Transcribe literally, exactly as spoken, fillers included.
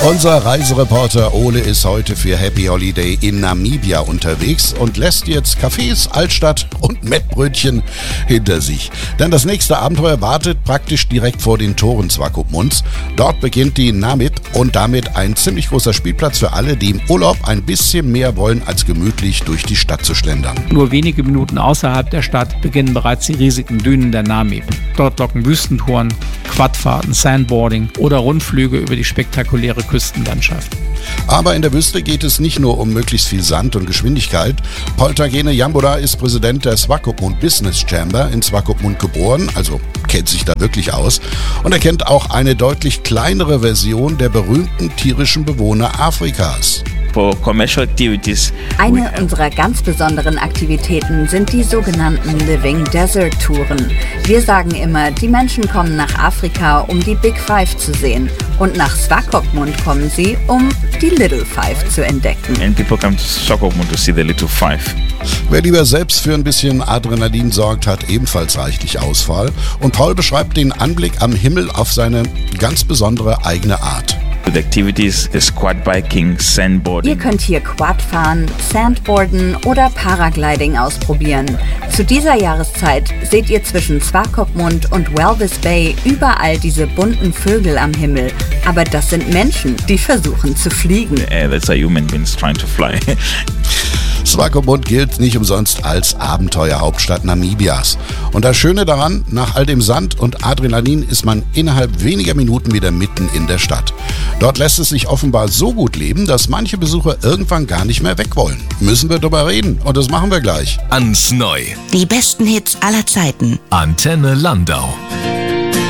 Unser Reisereporter Ole ist heute für Happy Holiday in Namibia unterwegs und lässt jetzt Cafés, Altstadt und Mettbrötchen hinter sich. Denn das nächste Abenteuer wartet praktisch direkt vor den Toren Swakopmunds. Dort beginnt die Namib und damit ein ziemlich großer Spielplatz für alle, die im Urlaub ein bisschen mehr wollen, als gemütlich durch die Stadt zu schlendern. Nur wenige Minuten außerhalb der Stadt beginnen bereits die riesigen Dünen der Namib. Dort locken Wüstentouren, Quadfahrten, Sandboarding oder Rundflüge über die spektakuläre Küstenlandschaft. Aber in der Wüste geht es nicht nur um möglichst viel Sand und Geschwindigkeit. Poltagene Yamboda ist Präsident der Swakopmund Business Chamber, in Swakopmund geboren, also kennt sich da wirklich aus. Und er kennt auch eine deutlich kleinere Version der berühmten tierischen Bewohner Afrikas. Eine unserer ganz besonderen Aktivitäten sind die sogenannten Living Desert Touren. Wir sagen immer, die Menschen kommen nach Afrika, um die Big Five zu sehen. Und nach Swakopmund kommen sie, um die Little Five zu entdecken. And people come to Swakopmund to see the Little Five. Wer lieber selbst für ein bisschen Adrenalin sorgt, hat ebenfalls reichlich Auswahl. Und Paul beschreibt den Anblick am Himmel auf seine ganz besondere eigene Art. The activities is Quadbiking, Sandboarding. Ihr könnt hier Quad fahren, Sandboarden oder Paragliding ausprobieren. Zu dieser Jahreszeit seht ihr zwischen Swakopmund und Walvis Bay überall diese bunten Vögel am Himmel. Aber das sind Menschen, die versuchen zu fliegen. Uh, that's a human beings trying to fly. Swakopmund gilt nicht umsonst als Abenteuerhauptstadt Namibias. Und das Schöne daran, nach all dem Sand und Adrenalin ist man innerhalb weniger Minuten wieder mitten in der Stadt. Dort lässt es sich offenbar so gut leben, dass manche Besucher irgendwann gar nicht mehr weg wollen. Müssen wir drüber reden und das machen wir gleich. Ans Neu. Die besten Hits aller Zeiten. Antenne Landau.